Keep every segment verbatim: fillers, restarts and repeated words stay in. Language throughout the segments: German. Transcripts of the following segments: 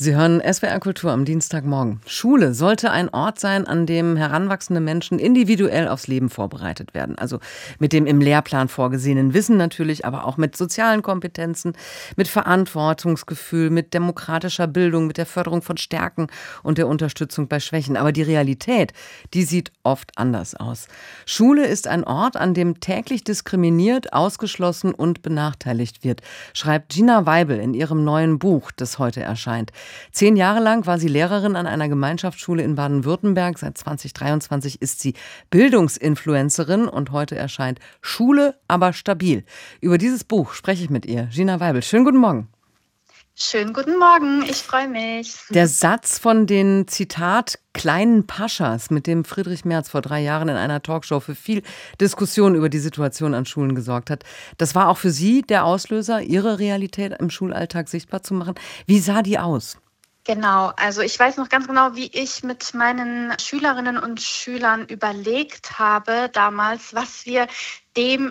Sie hören S W R Kultur am Dienstagmorgen. Schule sollte ein Ort sein, an dem heranwachsende Menschen individuell aufs Leben vorbereitet werden. Also mit dem im Lehrplan vorgesehenen Wissen natürlich, aber auch mit sozialen Kompetenzen, mit Verantwortungsgefühl, mit demokratischer Bildung, mit der Förderung von Stärken und der Unterstützung bei Schwächen. Aber die Realität, die sieht oft anders aus. Schule ist ein Ort, an dem täglich diskriminiert, ausgeschlossen und benachteiligt wird, schreibt Gina Weibel in ihrem neuen Buch, das heute erscheint. Zehn Jahre lang war sie Lehrerin an einer Gemeinschaftsschule in Baden-Württemberg. Seit zwanzig dreiundzwanzig ist sie Bildungsinfluencerin und heute erscheint Schule, aber stabil. Über dieses Buch spreche ich mit ihr. Gina Weibel, schönen guten Morgen. Schönen guten Morgen, ich freue mich. Der Satz von den, Zitat, kleinen Paschas, mit dem Friedrich Merz vor drei Jahren in einer Talkshow für viel Diskussion über die Situation an Schulen gesorgt hat, das war auch für Sie der Auslöser, Ihre Realität im Schulalltag sichtbar zu machen. Wie sah die aus? Genau, also ich weiß noch ganz genau, wie ich mit meinen Schülerinnen und Schülern überlegt habe damals, was wir dem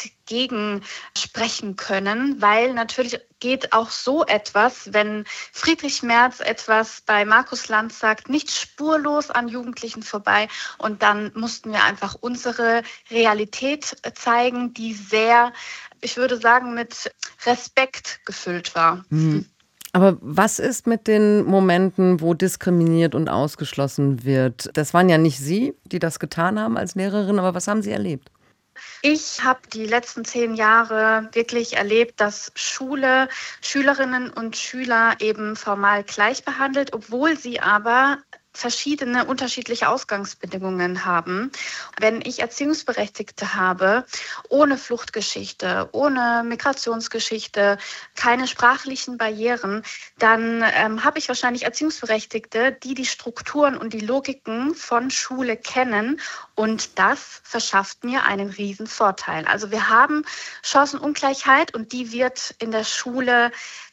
entgegensprechen können, weil natürlich geht auch so etwas, wenn Friedrich Merz etwas bei Markus Lanz sagt, nicht spurlos an Jugendlichen vorbei, und dann mussten wir einfach unsere Realität zeigen, die sehr, ich würde sagen, mit Respekt gefüllt war. Mhm. Aber was ist mit den Momenten, wo diskriminiert und ausgeschlossen wird? Das waren ja nicht Sie, die das getan haben als Lehrerin, aber was haben Sie erlebt? Ich habe die letzten zehn Jahre wirklich erlebt, dass Schule Schülerinnen und Schüler eben formal gleich behandelt, obwohl sie aber verschiedene unterschiedliche Ausgangsbedingungen haben. Wenn ich Erziehungsberechtigte habe, ohne Fluchtgeschichte, ohne Migrationsgeschichte, keine sprachlichen Barrieren, dann ähm, habe ich wahrscheinlich Erziehungsberechtigte, die die Strukturen und die Logiken von Schule kennen, und das verschafft mir einen riesen Vorteil. Also wir haben Chancenungleichheit und die wird in der Schule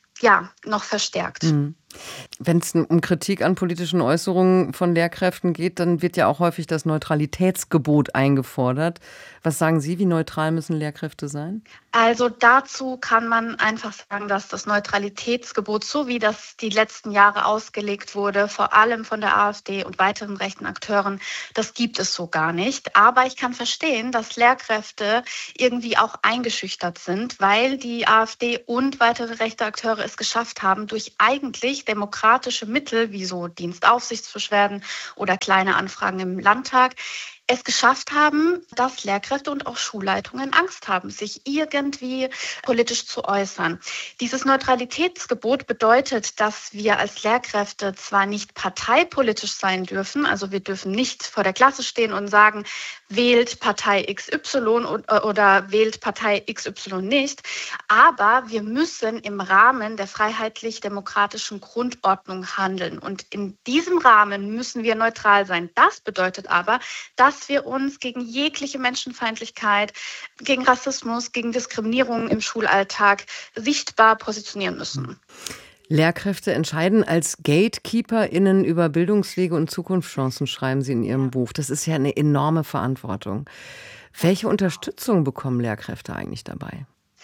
ja noch verstärkt. Mhm. Wenn es um Kritik an politischen Äußerungen von Lehrkräften geht, dann wird ja auch häufig das Neutralitätsgebot eingefordert. Was sagen Sie, wie neutral müssen Lehrkräfte sein? Also dazu kann man einfach sagen, dass das Neutralitätsgebot, so wie das die letzten Jahre ausgelegt wurde, vor allem von der AfD und weiteren rechten Akteuren, das gibt es so gar nicht. Aber ich kann verstehen, dass Lehrkräfte irgendwie auch eingeschüchtert sind, weil die AfD und weitere rechte Akteure es geschafft haben, durch eigentlich demokratische Mittel, wie so Dienstaufsichtsbeschwerden oder kleine Anfragen im Landtag, es geschafft haben, dass Lehrkräfte und auch Schulleitungen Angst haben, sich irgendwie politisch zu äußern. Dieses Neutralitätsgebot bedeutet, dass wir als Lehrkräfte zwar nicht parteipolitisch sein dürfen, also wir dürfen nicht vor der Klasse stehen und sagen, wählt Partei X Y oder wählt Partei X Y nicht, aber wir müssen im Rahmen der freiheitlich-demokratischen Grundordnung handeln. Und in diesem Rahmen müssen wir neutral sein. Das bedeutet aber, dass wir uns gegen jegliche Menschenfeindlichkeit, gegen Rassismus, gegen Diskriminierung im Schulalltag sichtbar positionieren müssen. Lehrkräfte entscheiden als GatekeeperInnen über Bildungswege und Zukunftschancen, schreiben Sie in Ihrem Buch. Das ist ja eine enorme Verantwortung. Welche Unterstützung bekommen Lehrkräfte eigentlich dabei?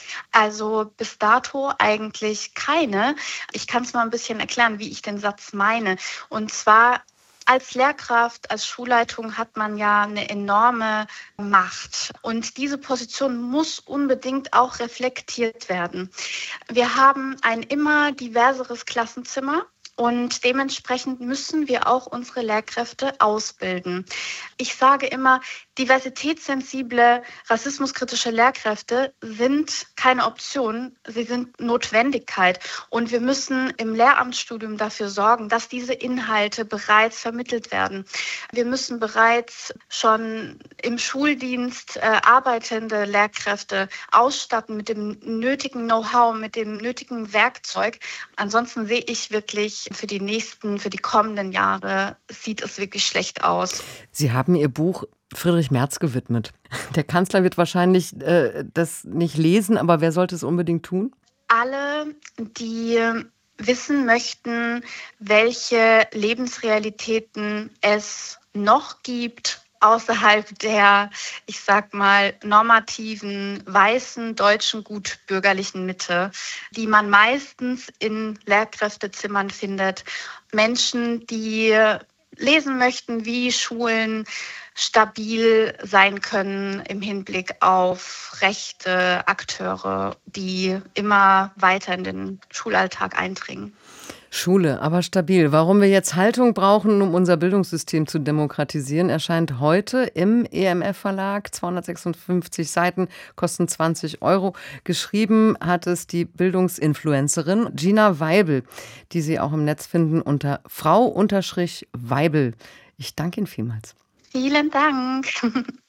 Also bis dato eigentlich keine. Ich kann es mal ein bisschen erklären, wie ich den Satz meine. Und zwar: Als Lehrkraft, als Schulleitung hat man ja eine enorme Macht, und diese Position muss unbedingt auch reflektiert werden. Wir haben ein immer diverseres Klassenzimmer, und dementsprechend müssen wir auch unsere Lehrkräfte ausbilden. Ich sage immer, diversitätssensible, rassismuskritische Lehrkräfte sind keine Option, sie sind Notwendigkeit. Und wir müssen im Lehramtsstudium dafür sorgen, dass diese Inhalte bereits vermittelt werden. Wir müssen bereits schon im Schuldienst äh, arbeitende Lehrkräfte ausstatten mit dem nötigen Know-how, mit dem nötigen Werkzeug. Ansonsten sehe ich wirklich, für die nächsten, für die kommenden Jahre sieht es wirklich schlecht aus. Sie haben Ihr Buch Friedrich Merz gewidmet. Der Kanzler wird wahrscheinlich äh, das nicht lesen, aber wer sollte es unbedingt tun? Alle, die wissen möchten, welche Lebensrealitäten es noch gibt außerhalb der, ich sag mal, normativen, weißen, deutschen, gutbürgerlichen Mitte, die man meistens in Lehrkräftezimmern findet. Menschen, die lesen möchten, wie Schulen stabil sein können im Hinblick auf rechte Akteure, die immer weiter in den Schulalltag eindringen. Schule, aber stabil. Warum wir jetzt Haltung brauchen, um unser Bildungssystem zu demokratisieren, erscheint heute im E M F-Verlag. zweihundertsechsundfünfzig Seiten, kosten zwanzig Euro. Geschrieben hat es die Bildungsinfluencerin Gina Weibel, die Sie auch im Netz finden unter Frau Weibel. Ich danke Ihnen vielmals. Vielen Dank.